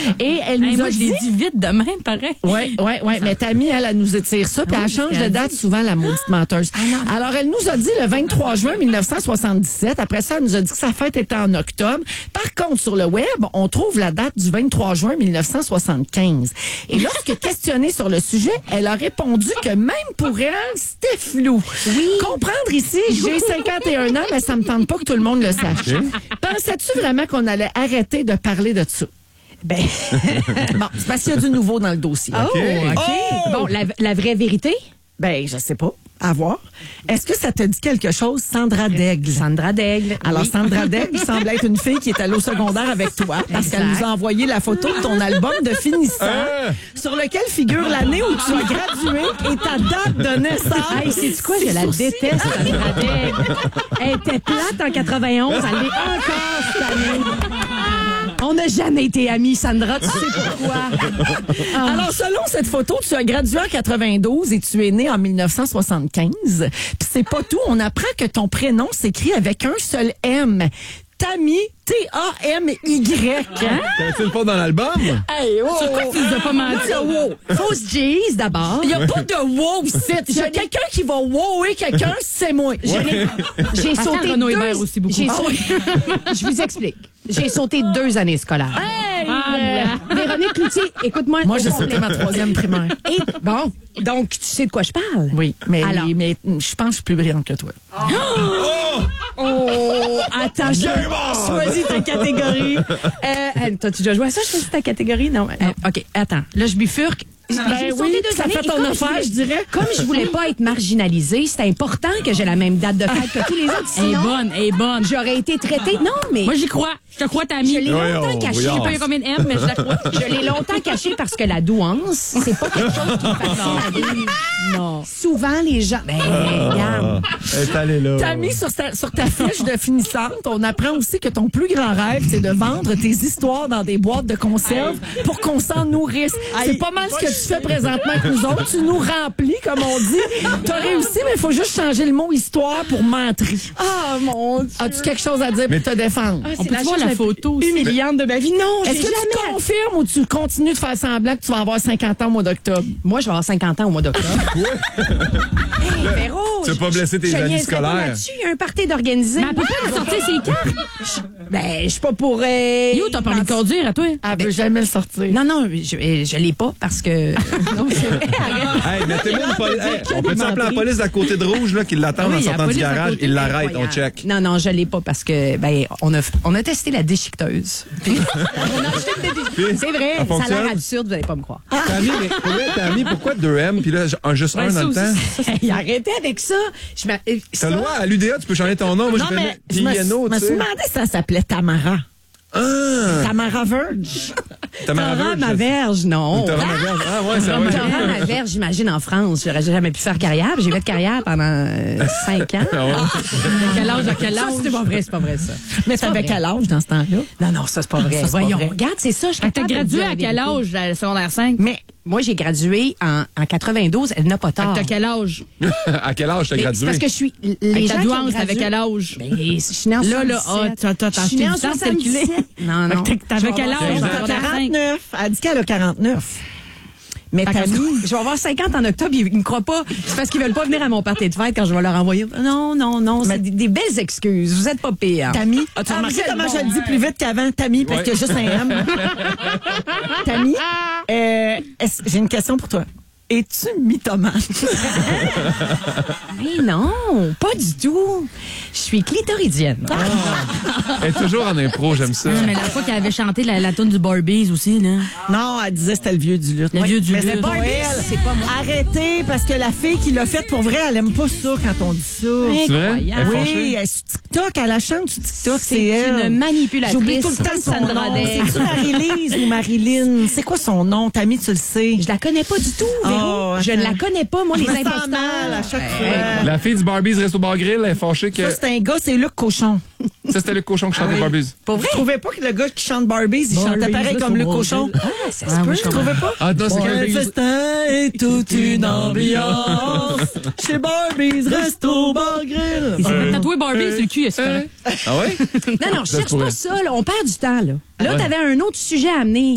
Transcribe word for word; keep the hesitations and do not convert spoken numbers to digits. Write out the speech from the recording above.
Et elle nous hey, a moi, dit... je l'ai dit vite de même, pareil. Oui, oui, oui. Mais Tammy, elle, elle nous étire ça, puis Oui, elle change elle de date dit. souvent, la maudite menteuse. Alors, elle nous a dit le vingt-trois juin mille neuf cent soixante-dix-sept. Après ça, elle nous a dit que sa fête était en octobre. Par contre, sur le web, on trouve la date du vingt-trois juin mille neuf cent soixante-quinze. Et lorsque questionnée sur le sujet, elle a répondu que même pour elle, c'était flou. Oui. Comprendre ici, j'ai cinquante et un ans, mais ça me tente pas que tout le monde le sache. Pensais-tu vraiment qu'on allait arrêter de parler de ça? Ben, bon, c'est parce qu'il y a du nouveau dans le dossier. Oh, OK. Oh! Bon, la, la vraie vérité? Ben, je sais pas. À voir. Est-ce que ça te dit quelque chose, Sandra Daigle? Sandra Daigle. Alors, oui. Sandra Daigle semble être une fille qui est allée au secondaire avec toi parce Exact. qu'elle nous a envoyé la photo de ton album de finissant Hein? sur lequel figure l'année où tu as gradué et ta date de naissance. Hey, sais-tu quoi? Je la déteste, Sandra Daigle. Elle était plate en quatre-vingt-onze. Elle l'est encore cette année. On n'a jamais été amis, Sandra. Tu sais pourquoi? Ah. Alors, selon cette photo, tu as gradué en quatre-vingt-douze et tu es né en mille neuf cent soixante-quinze. Puis c'est pas tout. On apprend que ton prénom s'écrit avec un seul M. Tammy, T A M Y. Hein? T'avais-tu le pas dans l'album? Hey, oh! Sur quoi tu nous as pas menti? Non, le wow. Fausse G's d'abord. Il n'y a pas de wow ici. Il y a quelqu'un qui va wower quelqu'un, c'est moi. Je l'ai- J'ai Attends, sauté Renaud deux... Hébert aussi beaucoup. J'ai Ah sauté... Je vous explique. J'ai sauté deux années scolaires. Ah, là. Véronique Cloutier, écoute-moi. Moi, au j'ai complet. sauté ma troisième primaire. Et bon, donc tu sais de quoi je parle. Oui, mais, Alors. mais je pense que je suis plus brillante que toi. Oh, attends, je choisis ta catégorie. Euh, T'as-tu déjà joué à ça? Je choisis ta catégorie? Non. non. OK, attends. Là, je bifurque. J'ai Ben sauté oui, deux ça années, fait et ton comme affaire, voulais- je dirais. Comme je voulais pas être marginalisée, c'est important que j'ai la même date de fête que tous les autres. Elle est Sinon, bonne, elle est bonne. j'aurais été traitée. Non, mais Moi, j'y crois. Je te crois, Tammy. je l'ai Oui, longtemps oh, cachée. oui, Je oh. sais pas combien de M, mais je la crois. Je l'ai longtemps cachée parce que la douance, c'est pas quelque chose qui est facile à vivre. Non. Souvent, les gens... Ben, regarde. Elle est allée là. T'as mis sur, ta- sur ta fiche de finissante, on apprend aussi que ton plus grand rêve, c'est de vendre tes histoires dans des boîtes de conserve pour qu'on s'en nourrisse. C'est pas mal ce que tu fais présentement avec nous autres. Tu nous remplis, comme on dit. T'as réussi, mais il faut juste changer le mot histoire pour menterie. Ah, mon Dieu. As-tu quelque chose à dire pour te défendre? Ah, On c'est peut voir chose la plus photo aussi. humiliante de ma vie. Non, j'ai Est-ce que jamais... tu confirmes ou tu continues de faire semblant que tu vas avoir cinquante ans au mois d'octobre? Moi, je vais avoir cinquante ans au mois d'octobre. Hey, Véro, Tu veux pas je- blesser tes je amis niaiserai pas scolaires. là-dessus. Il y a un party d'organiser. Mais elle peut pas nous sortir ses cartes. Ben, je suis pas pour... euh, Yo, t'as parlé de conduire à toi. Elle veut jamais le sortir. Non, non, je, euh, je l'ai pas parce que... non, c'est vrai, arrête. Hey, mettez-moi une police. Hey, on peut appeler la police d'à côté de rouge là, qui l'attend Ah oui, en il y a sortant la du police à garage. côté. Il l'arrête, on Incroyable. check. Non, non, je l'ai pas parce que ben on a on a testé la déchiqueteuse. Puis- on a acheté une dé- C'est vrai, Ça ça a fonctionne? l'air absurde, vous allez pas me croire. Tammy, mais pour vrai, Tammy, pourquoi deux M puis là, un- juste un dans le temps? Hey, arrêtez avec ça. Je m'a- euh, T'as ça- le droit, à l'U D A, tu peux changer ton nom. Moi, Non, je mais vais je me, Piano, je me tu suis sais. demandé si ça s'appelait Tamara. Ah! Tamara Verge. Tamara Tara Verge, ma verge, non. Tara ma verge. Ah ouais, ça va. Tara ma verge, j'imagine en France. J'aurais jamais pu faire carrière. J'ai fait carrière pendant euh, cinq ans. Ah ouais. Quel âge, à quel Ça, âge? c'est pas vrai, c'est pas vrai ça. Mais C'est pas t'avais vrai. quel âge dans ce temps-là? Non, non, ça c'est pas vrai. Ça, c'est pas Voyons, vrai. regarde, c'est ça. Je suis T'as capable de gradué dire la à quel vérité. âge, à secondaire cinq? Mais moi, j'ai gradué en, en quatre-vingt-douze. Elle n'a pas tort. T'as quel âge? À quel âge t'as Mais c'est gradué? parce que je suis. Les Avec gens ta qui ont douance, avec gradué- quel âge? Ben, je suis née en Là, là, soixante-dix-sept. ah, t'as- t'as- Je suis née en t'as une chance de calculer. soixante-dix-sept. Non, non. Fait que T'avais quel âge? Je vais en avoir secondaire cinq? quarante-neuf. Elle dit qu'elle a quarante-neuf. Mais Fait que Tammy, Je vais avoir cinquante en octobre, ils me croient pas. C'est parce qu'ils veulent pas venir à mon party de fête quand je vais leur envoyer. Non, non, non, c'est des, des belles excuses. Vous êtes pas pire. Tammy, Ah, as-tu vous remarqué êtes comment bon. je le dis plus vite qu'avant? Tammy, parce Ouais. qu'il y a juste un M. Tammy, euh, est-ce- j'ai une question pour toi. Es-tu mythomane? Mais non, pas du tout. Je suis clitoridienne. Elle est toujours en impro, j'aime ça. Non, mais la fois qu'elle avait chanté la, la toune du Barbies aussi, là. Non, elle disait que c'était le vieux du lutte. Le vieux du Mais c'est lutte. pas Barbie, elle. c'est pas moi. Arrêtez, parce que la fille qui l'a fait pour vrai, elle aime pas ça quand on dit ça. C'est vrai? Elle est Incroyable. fâchée? Oui, elle est sur TikTok, à la chaîne sur TikTok, c'est C'est elle. une manipulatrice. J'oublie tout le temps son Sandra nom. Daigle. C'est-tu Marie-Lise ou Marilyn? C'est quoi son nom? Tammy, tu le sais. Je la connais pas du tout, Véro. Oh, je ne attends. la connais pas, moi, Je les me sens imposteurs. mal à chaque fois. La fille du Barbies reste au bar grill, elle est fâchée que. Ça, c'est un gars, c'est Luc Cochon. Ça, c'était le cochon qui chantait oui. Barbies. Pour vrai? Je trouvais pas que le gars qui chante Barbies, il chantait Barbies, pareil là, comme c'est Luc bon, Cochon. Ah, ça se Ah, peut. oui, je Tu trouvais pas? Ah, non, c'est Le que. festin est toute une ambiance. Chez Barbies, resto, bar grill. Il s'est fait tatouer Barbie sur le cul, est-ce que Ah ouais? Non, non, je Ça cherche pourrait. pas ça, là. On perd du temps, là. Là, Ouais. t'avais un autre sujet à amener.